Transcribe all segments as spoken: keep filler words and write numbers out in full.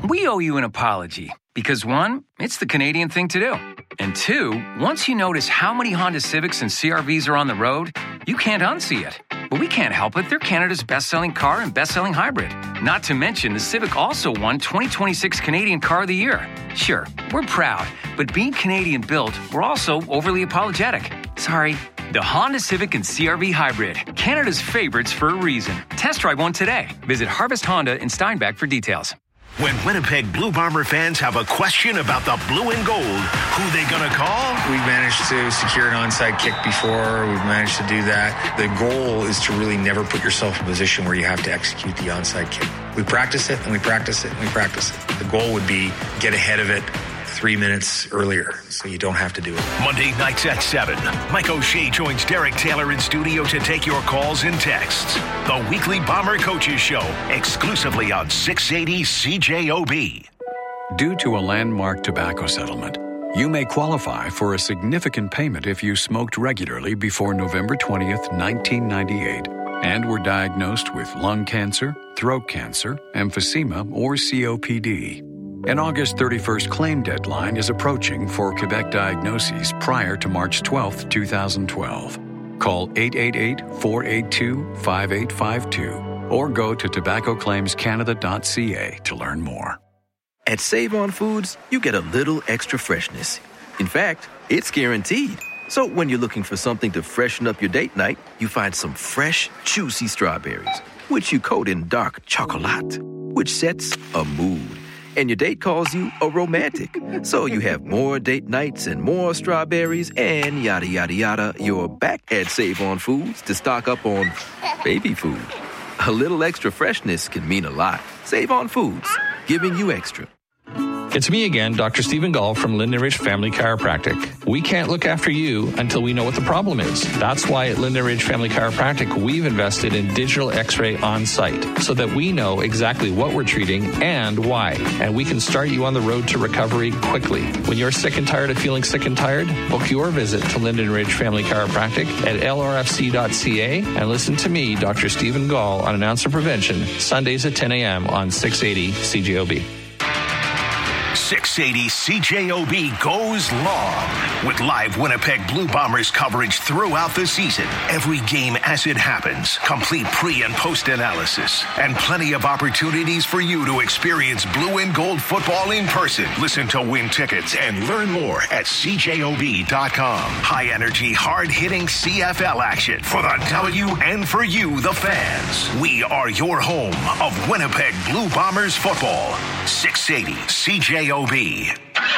we owe you an apology. Because one, it's the Canadian thing to do. And two, once you notice how many Honda Civics and C R Vs are on the road, you can't unsee it. But we can't help it. They're Canada's best-selling car and best-selling hybrid. Not to mention, the Civic also won twenty twenty-six Canadian Car of the Year. Sure, we're proud, but being Canadian-built, we're also overly apologetic. Sorry. The Honda Civic and C R V Hybrid, Canada's favorites for a reason. Test drive one today. Visit Harvest Honda in Steinbach for details. When Winnipeg Blue Bomber fans have a question about the blue and gold, who they gonna call? We managed to secure an onside kick before. We've managed to do that. The goal is to really never put yourself in a position where you have to execute the onside kick. We practice it and we practice it and we practice it. The goal would be get ahead of it three minutes earlier so you don't have to do it. Monday nights at seven, Mike O'Shea joins Derek Taylor in studio to take your calls and texts. The weekly Bomber Coaches Show, exclusively on six eighty C J O B. Due to a landmark tobacco settlement, you may qualify for a significant payment if you smoked regularly before November twentieth, nineteen ninety-eight, and were diagnosed with lung cancer, throat cancer, emphysema, or C O P D. An August thirty-first claim deadline is approaching for Quebec diagnoses prior to March twelfth, twenty twelve. Call eight eight eight, four eight two, five eight five two or go to tobacco claims canada dot c a to learn more. At Save-On Foods, you get a little extra freshness. In fact, it's guaranteed. So when you're looking for something to freshen up your date night, you find some fresh, juicy strawberries, which you coat in dark chocolate, which sets a mood. And your date calls you a romantic. So you have more date nights and more strawberries and yada, yada, yada. You're back at Save-On Foods to stock up on baby food. A little extra freshness can mean a lot. Save-On Foods, giving you extra. It's me again, Doctor Stephen Gall from Linden Ridge Family Chiropractic. We can't look after you until we know what the problem is. That's why at Linden Ridge Family Chiropractic, we've invested in digital x-ray on site so that we know exactly what we're treating and why. And we can start you on the road to recovery quickly. When you're sick and tired of feeling sick and tired, book your visit to Linden Ridge Family Chiropractic at L R F C dot C A and listen to me, Doctor Stephen Gall, on Announcer Prevention, Sundays at ten a.m. on six eighty C J O B. six eighty C J O B goes long with live Winnipeg Blue Bombers coverage throughout the season. Every game as it happens, complete pre- and post-analysis, and plenty of opportunities for you to experience blue and gold football in person. Listen to win tickets and learn more at C J O B dot com. High-energy, hard-hitting C F L action for the W and for you, the fans. We are your home of Winnipeg Blue Bombers football. six eighty C J O B.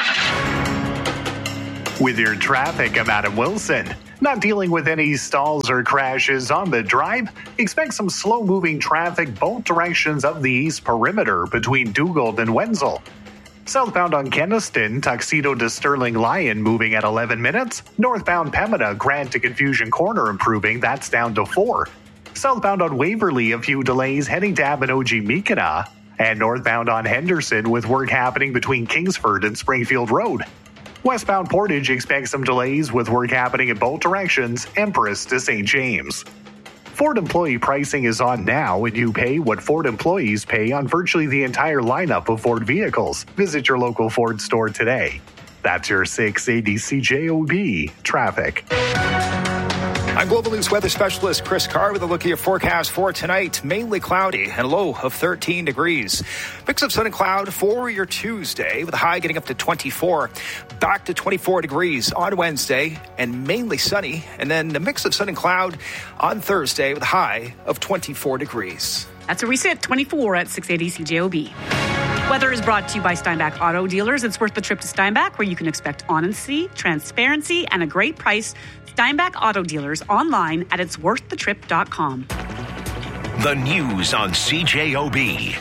With your traffic, I'm Adam Wilson. Not dealing with any stalls or crashes on the drive? Expect some slow-moving traffic both directions of the east perimeter between Dugald and Wenzel. Southbound on Keniston, Tuxedo to Sterling Lyon moving at eleven minutes. Northbound Pembina, Grant to Confusion Corner improving, that's down to four. Southbound on Waverly, a few delays heading to Abinogi Mikana. And northbound on Henderson with work happening between Kingsford and Springfield Road. Westbound Portage expects some delays with work happening in both directions, Empress to Saint James. Ford employee pricing is on now, and you pay what Ford employees pay on virtually the entire lineup of Ford vehicles. Visit your local Ford store today. That's your six eighty C J O B traffic. I'm Global News weather specialist Chris Carr with a look at your forecast for tonight. Mainly cloudy and a low of thirteen degrees. Mix of sun and cloud for your Tuesday with a high getting up to twenty-four. Back to twenty-four degrees on Wednesday and mainly sunny. And then the mix of sun and cloud on Thursday with a high of twenty-four degrees. That's where we sit, twenty-four at six eighty C J O B. Weather is brought to you by Steinbach Auto Dealers. It's worth the trip to Steinbach, where you can expect honesty, transparency, and a great price. Steinbach Auto Dealers online at its worth the trip dot com. The news on C J O B.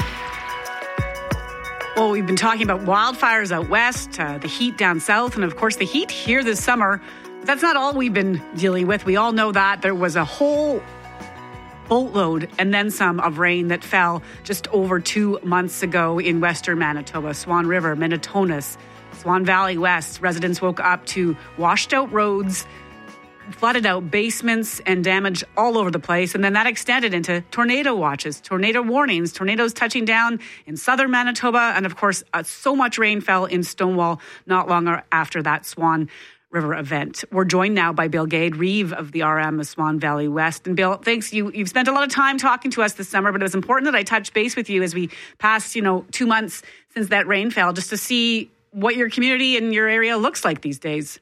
Well, we've been talking about wildfires out west, uh, the heat down south, and of course the heat here this summer. That's not all we've been dealing with. We all know that. There was a whole boatload and then some of rain that fell just over two months ago in western Manitoba, Swan River, Minnetonka, Swan Valley West. Residents woke up to washed out roads, flooded out basements and damage all over the place. And then that extended into tornado watches, tornado warnings, tornadoes touching down in southern Manitoba. And of course, uh, so much rain fell in Stonewall not long after that Swan River event. We're joined now by Bill Gade, Reeve of the R M of Swan Valley West. And Bill, thanks. You, you've spent a lot of time talking to us this summer, but it was important that I touch base with you as we passed, you know, two months since that rain fell, just to see what your community and your area looks like these days.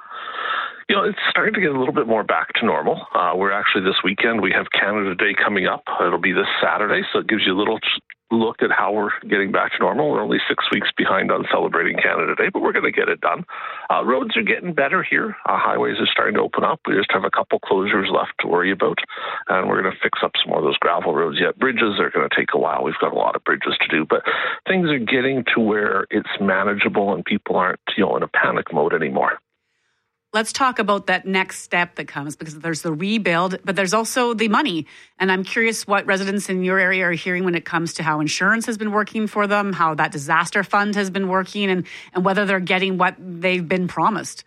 You know, it's starting to get a little bit more back to normal. Uh, we're actually this weekend, we have Canada Day coming up. It'll be this Saturday, so it gives you a little look at how we're getting back to normal. We're only six weeks behind on celebrating Canada Day, but we're going to get it done. Uh, roads are getting better here. Uh, highways are starting to open up. We just have a couple closures left to worry about, and we're going to fix up some more of those gravel roads yet. Bridges are going to take a while. We've got a lot of bridges to do, but things are getting to where it's manageable and people aren't, you know, in a panic mode anymore. Let's talk about that next step that comes, because there's the rebuild, but there's also the money. And I'm curious what residents in your area are hearing when it comes to how insurance has been working for them, how that disaster fund has been working, and, and whether they're getting what they've been promised.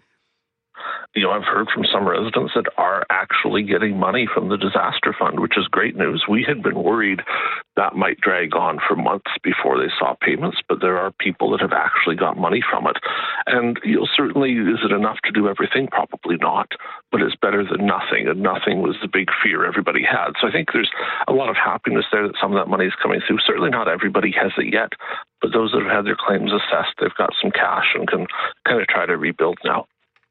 You know, I've heard from some residents that are actually getting money from the disaster fund, which is great news. We had been worried that might drag on for months before they saw payments, but there are people that have actually got money from it. And, you know, certainly, is it enough to do everything? Probably not, but it's better than nothing, and nothing was the big fear everybody had. So I think there's a lot of happiness there that some of that money is coming through. Certainly not everybody has it yet, but those that have had their claims assessed, they've got some cash and can kind of try to rebuild now.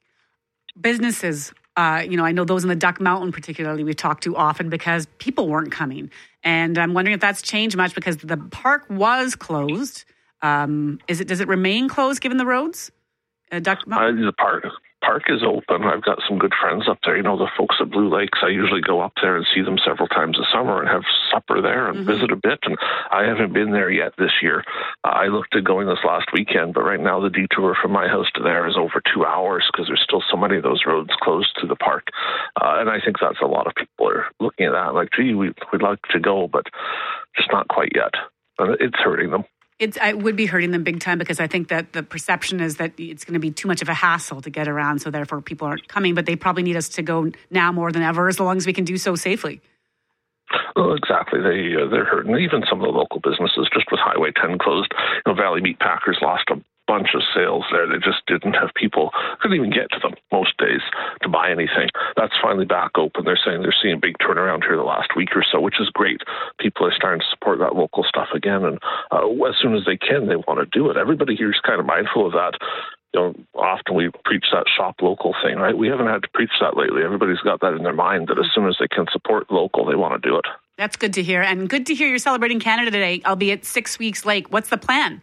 Businesses, uh, you know, I know those in the Duck Mountain particularly we talk to often because people weren't coming. And I'm wondering if that's changed much because the park was closed. Um, is it? Does it remain closed given the roads? Uh, Duck Mountain? Uh, the park park is open. I've got some good friends up there. You know, the folks at Blue Lakes, I usually go up there and see them several times a summer and have supper there and mm-hmm. visit a bit. And I haven't been there yet this year. Uh, I looked at going this last weekend, but right now the detour from my house to there is over two hours because there's still so many of those roads closed to the park. Uh, and I think that's a lot of people are looking at that like, gee, we, we'd like to go, but just not quite yet. Uh, it's hurting them. It's, it would be hurting them big time because I think that the perception is that it's going to be too much of a hassle to get around, so therefore people aren't coming, but they probably need us to go now more than ever as long as we can do so safely. Well, exactly. They, uh, they're hurting. Even some of the local businesses, just with Highway ten closed, you know, Valley Meat Packers lost a bunch of sales there. They just didn't have people, couldn't even get to them most days to buy anything. That's finally back open. They're saying they're seeing a big turnaround here the last week or so, which is great. People are starting to support that local stuff again, and uh, as soon as they can, they want to do it. Everybody here is kind of mindful of that. You know, often we preach that shop local thing, right? We haven't had to preach that lately. Everybody's got that in their mind that as soon as they can support local, they want to do it. That's good to hear. And good to hear you're celebrating Canada Day, albeit six weeks late. What's the plan?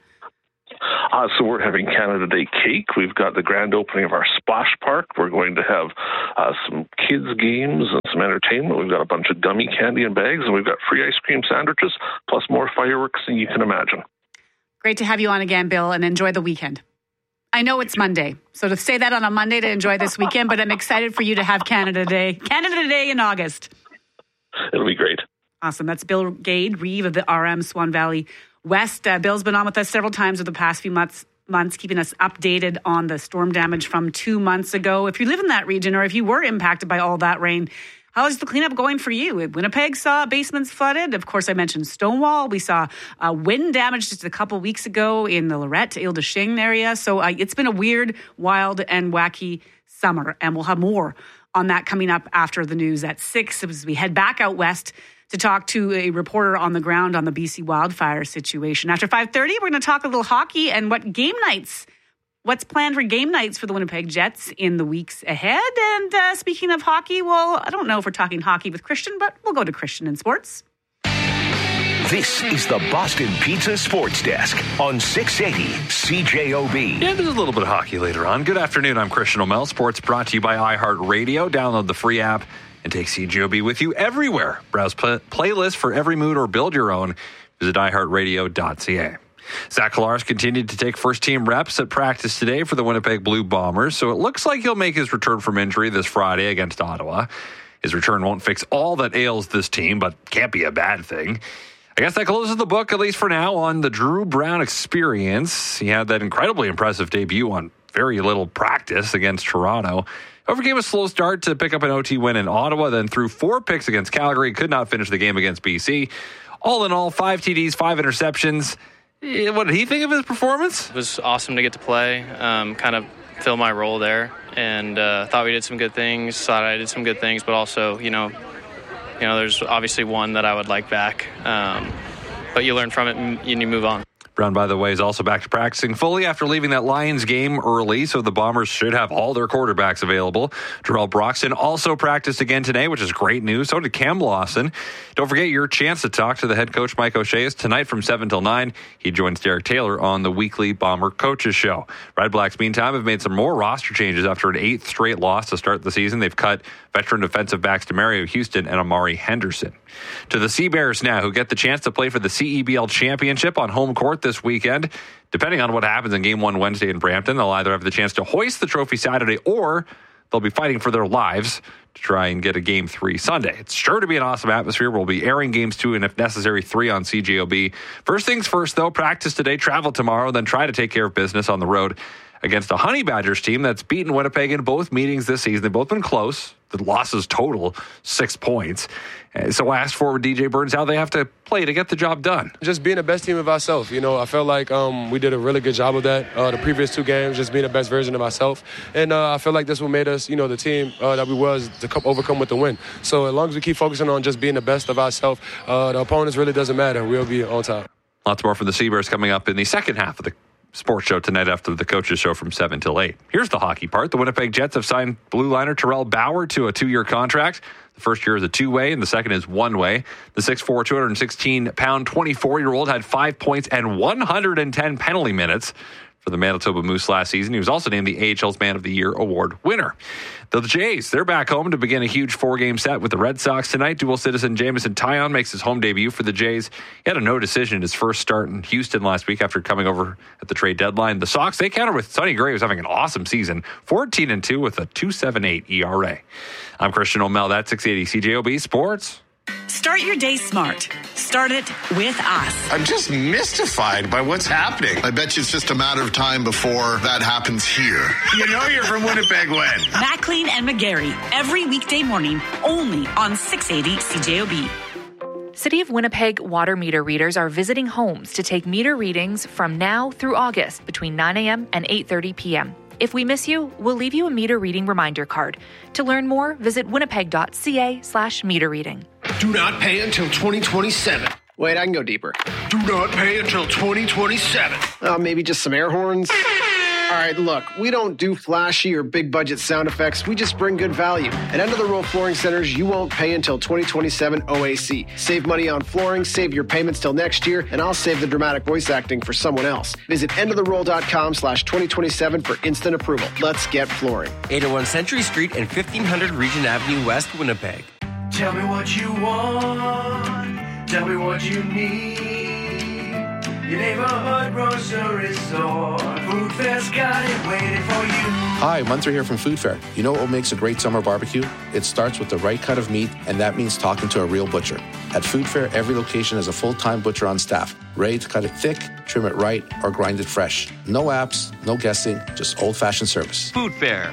Uh, so we're having Canada Day cake. We've got the grand opening of our splash park. We're going to have uh, some kids' games and some entertainment. We've got a bunch of gummy candy and bags, and we've got free ice cream sandwiches, plus more fireworks than you can imagine. Great to have you on again, Bill, and enjoy the weekend. I know it's Monday, so to say that on a Monday to enjoy this weekend, but I'm excited for you to have Canada Day. Canada Day in August. It'll be great. Awesome. That's Bill Gade, Reeve of the R M Swan Valley West. Uh, Bill's been on with us several times over the past few months, months, keeping us updated on the storm damage from two months ago. If you live in that region or if you were impacted by all that rain, how is the cleanup going for you? Winnipeg saw basements flooded. Of course, I mentioned Stonewall. We saw uh, wind damage just a couple weeks ago in the Lorette, Ile de Shing area. So uh, it's been a weird, wild, and wacky summer. And we'll have more on that coming up after the news at six as we head back out west to talk to a reporter on the ground on the B C wildfire situation. After five thirty, we're going to talk a little hockey and what game nights, what's planned for game nights for the Winnipeg Jets in the weeks ahead. And uh, speaking of hockey, well, I don't know if we're talking hockey with Christian, but we'll go to Christian in sports. This is the Boston Pizza Sports Desk on six eighty C J O B. Yeah, there's a little bit of hockey later on. Good afternoon, I'm Christian O'Mell. Sports brought to you by iHeartRadio. Download the free app and take C J O B with you everywhere. Browse play- playlists for every mood or build your own. Visit i heart radio dot c a. Zach Collaros continued to take first-team reps at practice today for the Winnipeg Blue Bombers, so it looks like he'll make his return from injury this Friday against Ottawa. His return won't fix all that ails this team, but can't be a bad thing. I guess that closes the book, at least for now, on the Drew Brown experience. He had that incredibly impressive debut on very little practice against Toronto. Overcame a slow start to pick up an O T win in Ottawa, then threw four picks against Calgary, could not finish the game against B C. All in all, five T Ds, five interceptions. What did he think of his performance? It was awesome to get to play, um, kind of fill my role there, and uh, thought we did some good things, thought I did some good things, but also, you know, you know, there's obviously one that I would like back, um, but you learn from it and you move on. Brown, by the way, is also back to practicing fully after leaving that Lions game early, so the Bombers should have all their quarterbacks available. Terrell Broxton also practiced again today, which is great news. So did Cam Lawson. Don't forget your chance to talk to the head coach, Mike O'Shea, is tonight from seven till nine. He joins Derek Taylor on the weekly Bomber Coaches Show. Red Blacks, meantime, have made some more roster changes after an eighth straight loss to start the season. They've cut veteran defensive backs Demario Houston and Amari Henderson. To the Sea Bears now, who get the chance to play for the C E B L Championship on home court this weekend. Depending on what happens in Game one Wednesday in Brampton, they'll either have the chance to hoist the trophy Saturday or they'll be fighting for their lives to try and get a Game three Sunday. It's sure to be an awesome atmosphere. We'll be airing Games two and, if necessary, three on C J O B. First things first, though, practice today, travel tomorrow, then try to take care of business on the road against a Honey Badgers team that's beaten Winnipeg in both meetings this season. They've both been close. The losses total six points. So I asked forward D J Burns how they have to play to get the job done. Just being the best team of ourselves. You know, I felt like um, we did a really good job of that. Uh, the previous two games, just being the best version of myself. And uh, I feel like this what made us, you know, the team uh, that we was to come, overcome with the win. So as long as we keep focusing on just being the best of ourselves, uh, the opponents really doesn't matter. We'll be on top. Lots more from the Sea Bears coming up in the second half of the sports show tonight after the coaches show from seven till eight. Here's the hockey part. The Winnipeg Jets have signed blue liner Terrell Bauer to a two-year contract. The first year is a two-way and the second is one-way. The six foot four, two hundred sixteen pound, twenty-four-year-old had five points and one hundred ten penalty minutes for the Manitoba Moose last season. He was also named the A H L's Man of the Year award winner. The Jays, they're back home to begin a huge four-game set with the Red Sox tonight. Dual citizen Jameson Taillon makes his home debut for the Jays. He had a no decision in his first start in Houston last week after coming over at the trade deadline. The Sox, they counter with Sonny Gray, who's having an awesome season, fourteen and two with a two point seven eight E R A. I'm Christian O'Mel. That's six eighty C J O B Sports. Start your day smart. Start it with us. I'm just mystified by what's happening. I bet you it's just a matter of time before that happens here. You know you're from Winnipeg when? McLean and McGarry, every weekday morning, only on six eighty C J O B. City of Winnipeg water meter readers are visiting homes to take meter readings from now through August between nine a.m. and eight thirty p.m. If we miss you, we'll leave you a meter reading reminder card. To learn more, visit winnipeg.ca slash meter reading. Do not pay until twenty twenty-seven. Wait, I can go deeper. Do not pay until twenty twenty-seven. Uh, maybe just some air horns? All right, look, we don't do flashy or big budget sound effects. We just bring good value. At End of the Row Flooring Centers, you won't pay until twenty twenty-seven O A C. Save money on flooring, save your payments till next year, and I'll save the dramatic voice acting for someone else. Visit end of the roll dot com slash twenty twenty-seven for instant approval. Let's get flooring. eight oh one Century Street and fifteen hundred Regent Avenue West, Winnipeg. Tell me what you want. Tell me what you need. Your neighborhood grocery store. Food Fair's got it waiting for you. Hi, Munter here from Food Fair. You know what makes a great summer barbecue? It starts with the right cut of meat, and that means talking to a real butcher. At Food Fair, every location has a full-time butcher on staff, ready to cut it thick, trim it right, or grind it fresh. No apps, no guessing, just old-fashioned service. Food Fair.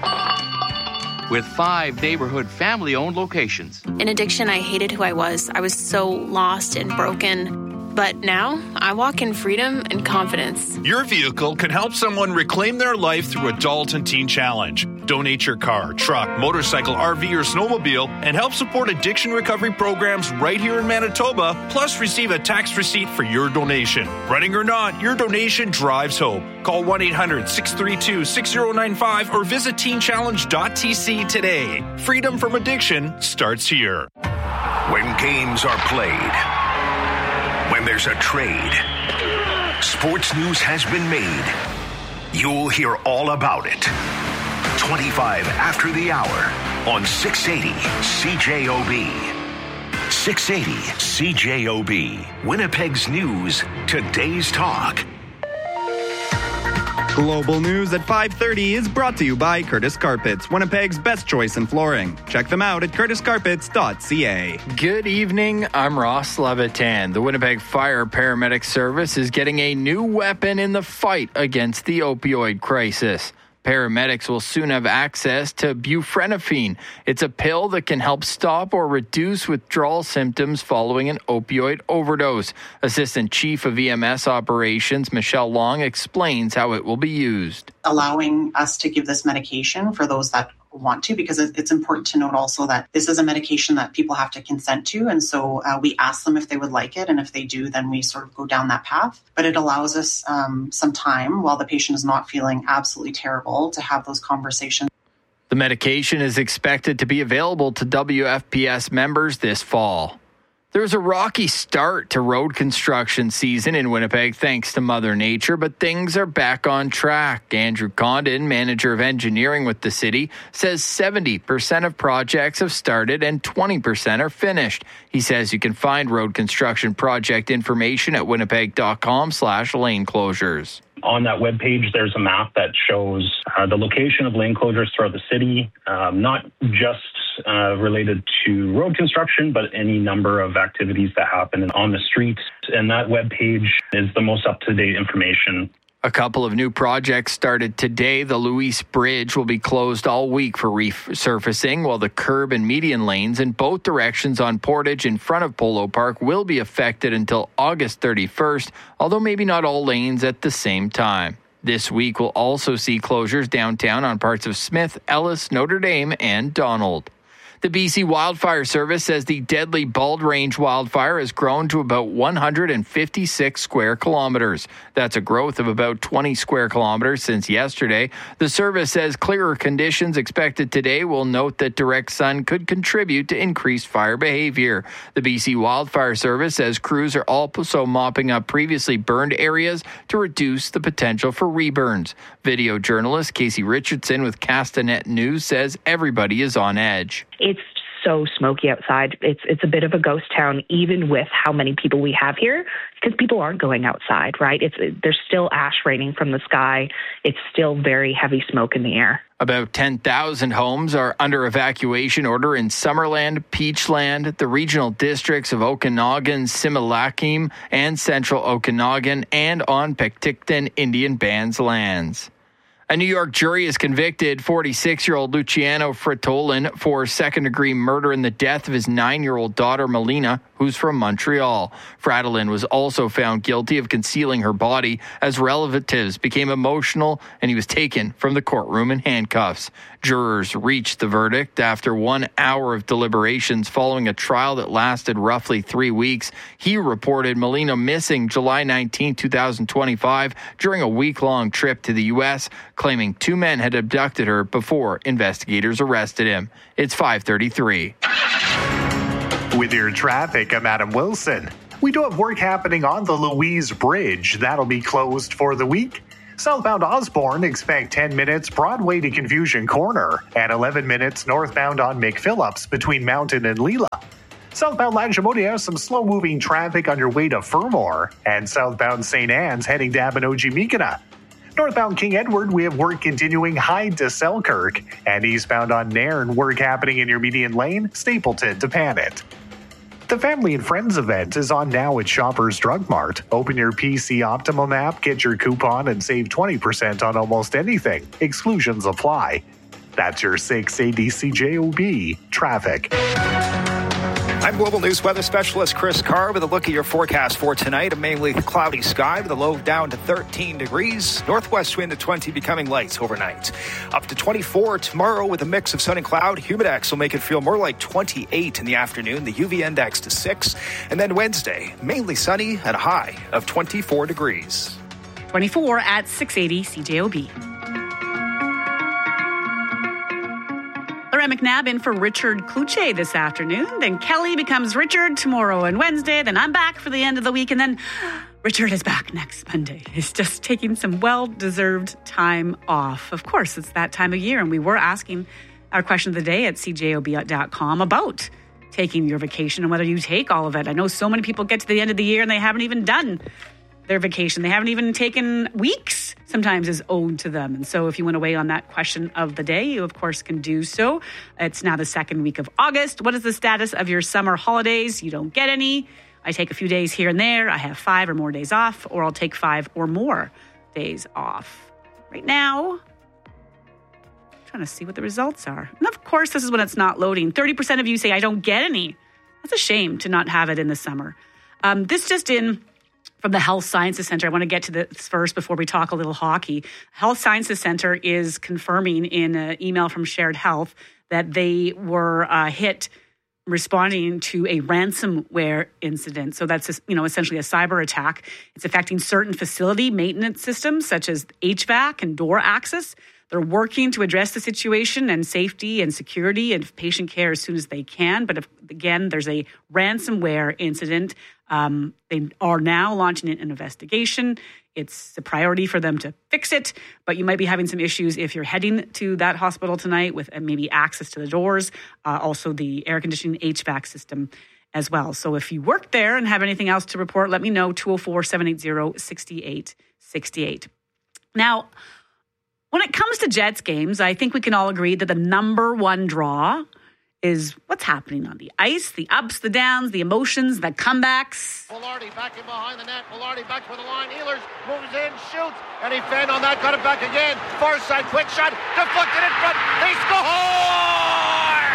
With five neighborhood family-owned locations. In addiction, I hated who I was. I was so lost and broken. But now, I walk in freedom and confidence. Your vehicle can help someone reclaim their life through Adult and Teen Challenge. Donate your car, truck, motorcycle, R V, or snowmobile and help support addiction recovery programs right here in Manitoba, plus receive a tax receipt for your donation. Running or not, your donation drives hope. Call one eight hundred, six three two, six zero nine five or visit teen challenge dot t c today. Freedom from addiction starts here. When games are played, when there's a trade, sports news has been made. You'll hear all about it. twenty-five after the hour on six eighty C J O B. six eighty C J O B. Winnipeg's news, today's talk. Global News at five thirty is brought to you by Curtis Carpets, Winnipeg's best choice in flooring. Check them out at curtis carpets dot c a. Good evening, I'm Ross Levitan. The Winnipeg Fire Paramedic Service is getting a new weapon in the fight against the opioid crisis. Paramedics will soon have access to buprenorphine. It's a pill that can help stop or reduce withdrawal symptoms following an opioid overdose. Assistant Chief of E M S Operations, Michelle Long, explains how it will be used. Allowing us to give this medication for those that want to, because it's important to note also that this is a medication that people have to consent to. And so uh, we ask them if they would like it. And if they do, then we sort of go down that path. But it allows us um, some time while the patient is not feeling absolutely terrible to have those conversations. The medication is expected to be available to W F P S members this fall. There was a rocky start to road construction season in Winnipeg thanks to Mother Nature, but things are back on track. Andrew Condon, manager of engineering with the city, says seventy percent of projects have started and twenty percent are finished. He says you can find road construction project information at winnipeg.com slash lane closures. On that webpage, there's a map that shows uh, the location of lane closures throughout the city, um, not just uh, related to road construction, but any number of activities that happen on the streets. And that webpage is the most up-to-date information. A couple of new projects started today. The Louise Bridge will be closed all week for resurfacing, while the curb and median lanes in both directions on Portage in front of Polo Park will be affected until August thirty-first, although maybe not all lanes at the same time. This week will also see closures downtown on parts of Smith, Ellis, Notre Dame, and Donald. The B C Wildfire Service says the deadly Bald Range wildfire has grown to about one hundred fifty-six square kilometers. That's a growth of about twenty square kilometers since yesterday. The service says clearer conditions expected today will note that direct sun could contribute to increased fire behavior. The B C Wildfire Service says crews are also mopping up previously burned areas to reduce the potential for reburns. Video journalist Casey Richardson with Castanet News says everybody is on edge. It's so smoky outside. It's it's a bit of a ghost town, even with how many people we have here, because people aren't going outside, right? It's there's still ash raining from the sky. It's still very heavy smoke in the air. About ten thousand homes are under evacuation order in Summerland, Peachland, the regional districts of Okanagan, Similacim, and Central Okanagan, and on Penticton Indian Bands lands. A New York jury has convicted forty-six-year-old Luciano Fritolin for second-degree murder in the death of his nine-year-old daughter, Melina, who's from Montreal. Fritolin was also found guilty of concealing her body as relatives became emotional, and he was taken from the courtroom in handcuffs. Jurors reached the verdict after one hour of deliberations following a trial that lasted roughly three weeks. He reported Melina missing July nineteenth, twenty twenty-five during a week-long trip to the U S, claiming two men had abducted her before investigators arrested him. It's five thirty-three. With your traffic, I'm Adam Wilson. We do have work happening on the Louise Bridge. That'll be closed for the week. Southbound Osborne, expect ten minutes Broadway to Confusion Corner, and eleven minutes northbound on McPhillips between Mountain and Leela. Southbound Lagimodi, some slow-moving traffic on your way to Fermor, and southbound Saint Anne's heading to Abinogi-Mikana. Northbound King Edward, we have work continuing Hyde to Selkirk, and eastbound on Nairn, work happening in your median lane, Stapleton to Panet. The Family and Friends event is on now at Shoppers Drug Mart. Open your P C Optimum app, get your coupon, and save twenty percent on almost anything. Exclusions apply. That's your six eighty C J O B traffic. I'm Global News weather specialist Chris Carr with a look at your forecast for tonight. A mainly cloudy sky with a low down to thirteen degrees. Northwest wind to twenty, becoming light overnight. Up to twenty-four tomorrow with a mix of sun and cloud. Humidex will make it feel more like twenty-eight in the afternoon. The U V index to six. And then Wednesday, mainly sunny and a high of twenty-four degrees. twenty-four at six eighty C J O B. Lorraine McNabb in for Richard Kluche this afternoon. Then Kelly becomes Richard tomorrow and Wednesday. Then I'm back for the end of the week. And then Richard is back next Monday. He's just taking some well-deserved time off. Of course, it's that time of year. And we were asking our question of the day at C J O B dot com about taking your vacation and whether you take all of it. I know so many people get to the end of the year and they haven't even done their vacation. They haven't even taken weeks, sometimes is owed to them. And so if you want to weigh on that question of the day, you of course can do so. It's now the second week of August. What is the status of your summer holidays? You don't get any. I take a few days here and there. I have five or more days off, or I'll take five or more days off. Right now, trying to see what the results are. And of course, this is when it's not loading. thirty percent of you say, I don't get any. That's a shame to not have it in the summer. Um, this just in from the Health Sciences Center. I want to get to this first before we talk a little hockey. Health Sciences Center is confirming in an email from Shared Health that they were uh, hit responding to a ransomware incident. So that's, you know, essentially a cyber attack. It's affecting certain facility maintenance systems such as H V A C and door access. They're working to address the situation and safety and security and patient care as soon as they can. But if, again, there's a ransomware incident. Um, they are now launching an investigation. It's a priority for them to fix it, but you might be having some issues if you're heading to that hospital tonight with maybe access to the doors, uh, also the air conditioning H V A C system as well. So if you work there and have anything else to report, let me know, two oh four, seven eight zero, six eight six eight. Now, when it comes to Jets games, I think we can all agree that the number one draw is what's happening on the ice, the ups, the downs, the emotions, the comebacks. Velarde back in behind the net. Velarde back for the line. Ehlers moves in, shoots, and he fanned on that, got it back again. Far side, quick shot, deflected in front. They score!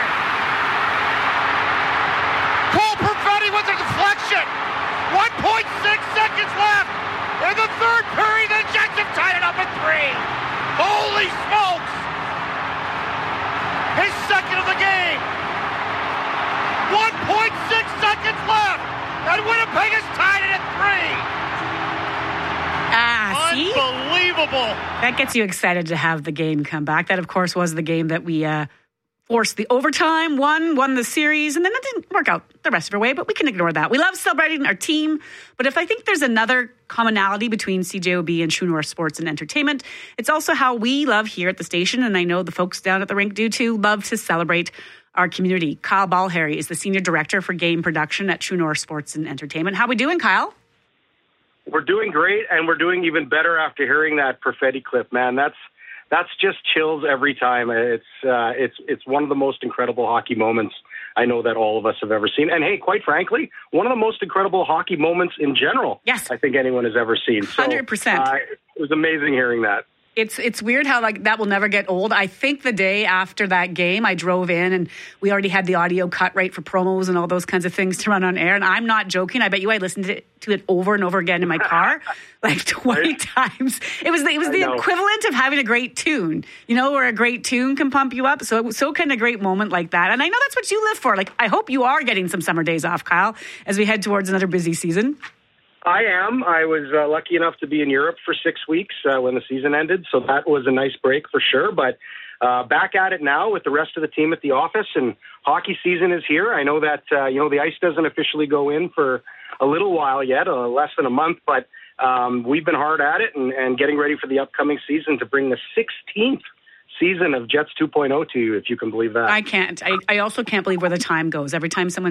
Cole Perfetti with a deflection. one point six seconds left in the third period. The Jets have tied it up at three. Holy smokes! His second of the game. one point six seconds left, and Winnipeg has tied it at three. Ah, see? Unbelievable. That gets you excited to have the game come back. That, of course, was the game that we uh, forced the overtime, won, won the series, and then it didn't work out the rest of our way, but we can ignore that. We love celebrating our team, but if I think there's another commonality between C J O B and True North Sports and Entertainment, it's also how we love here at the station, and I know the folks down at the rink do too, love to celebrate our community. Kyle Balharry is the Senior Director for Game Production at True North Sports and Entertainment. How are we doing, Kyle? We're doing great, and we're doing even better after hearing that Perfetti clip, man. That's that's just chills every time. It's uh, it's it's one of the most incredible hockey moments I know that all of us have ever seen. And hey, quite frankly, one of the most incredible hockey moments in general yes. I think anyone has ever seen. So, one hundred percent. Uh, it was amazing hearing that. It's it's weird how like that will never get old. I think the day after that game, I drove in and we already had the audio cut right for promos and all those kinds of things to run on air. And I'm not joking. I bet you I listened to it, to it over and over again in my car, like twenty times. It was the, it was the equivalent of having a great tune, you know, where a great tune can pump you up. So it was so kind of great moment like that. And I know that's what you live for. Like I hope you are getting some summer days off, Kyle, as we head towards another busy season. I am. I was uh, lucky enough to be in Europe for six weeks uh, when the season ended, so that was a nice break for sure. But uh, back at it now with the rest of the team at the office, and hockey season is here. I know that uh, you know the ice doesn't officially go in for a little while yet, uh, less than a month, but um, we've been hard at it and, and getting ready for the upcoming season to bring the sixteenth season of Jets two point oh to you, if you can believe that. I can't. I, I also can't believe where the time goes. Every time someone